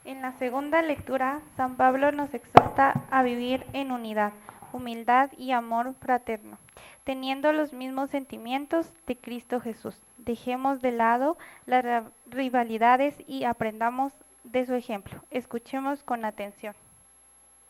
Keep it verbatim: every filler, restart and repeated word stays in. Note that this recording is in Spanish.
En la segunda lectura, San Pablo nos exhorta a vivir en unidad, humildad y amor fraterno, teniendo los mismos sentimientos de Cristo Jesús. Dejemos de lado las rivalidades y aprendamos de su ejemplo. Escuchemos con atención.